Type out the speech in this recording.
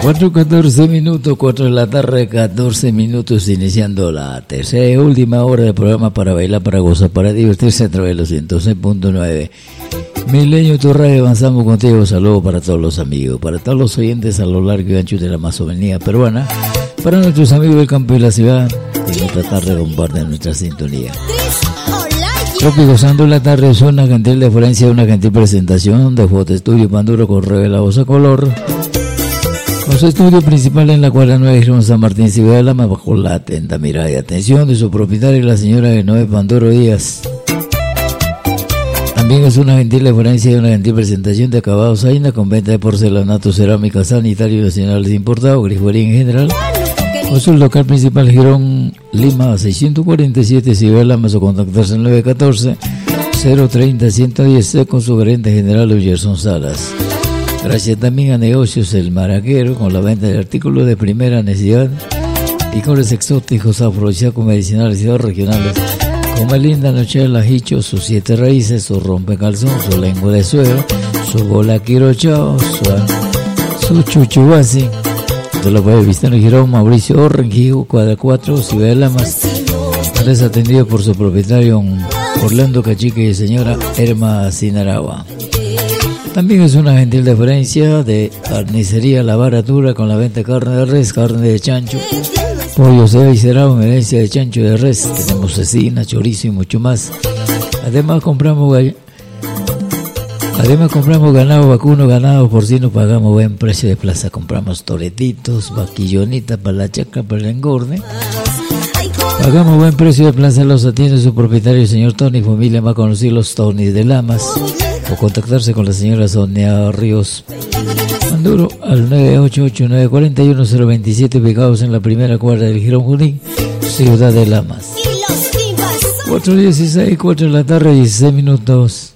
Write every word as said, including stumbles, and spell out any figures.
cuatro catorce minutos, cuatro de la tarde, catorce minutos, iniciando la tercera y última hora del programa para bailar, para gozar, para divertirse a través de los ciento seis punto nueve. Milenio, tu radio, avanzamos contigo. Saludos para todos los amigos, para todos los oyentes a lo largo y ancho de la Amazonía peruana, para nuestros amigos del campo y la ciudad, y en esta tarde comparten nuestra sintonía. Trópico Santo en la tarde es una gentil deferencia, una gentil presentación de Foto Estudio Panduro con revelados a color. Nuestro estudio principal en la cuadra nueve de San Martín, Ciudad de Lama, bajo la atenta mirada y atención de su propietaria, la señora Noé Panduro Díaz. También es una gentil deferencia y una gentil presentación de acabados Aina con venta de porcelanato, cerámica, sanitario, nacionales importados, grifería en general. Nuestro local principal, Girón Lima, seiscientos cuarenta y siete, Ciudad de Lama, o contactarse al nueve uno cuatro, cero tres cero, uno uno cero con su gerente general, Gerson Salas. Gracias también a Negocios El Maraquero, con la venta de artículos de primera necesidad, licores exóticos, afrodisíacos, medicinales y regionales, como el linda nochela, hicho, sus siete raíces, su rompecalzón, su lengua de suero, su bola quirochao, su, su chuchuasi. De la Valle Vistano Girón, Mauricio Orrengijo, cuadra cuatro, Ciudad de Lamas. Es atendido por su propietario Orlando Cachique y señora Erma Sinaragua. También es una gentil deferencia de carnicería La Baratura, con la venta de carne de res, carne de chancho, pollo, ceba y cerrado, herencia de chancho de res. Tenemos cecina, chorizo y mucho más. Además compramos gall- Además compramos ganado vacuno, ganado porcino, pagamos buen precio de plaza. Compramos toretitos, vaquillonitas para la chacra, para el engorde. Pagamos buen precio de plaza, los atiende su propietario, el señor Tony, familia más conocidos, los Tony de Lamas. O contactarse con la señora Sonia Ríos Manduro al nueve ocho ocho, nueve cuatro uno, cero dos siete, ubicados en la primera cuadra del Girón Junín, Ciudad de Lamas. cuatro dieciséis, cuatro de la tarde, dieciséis minutos.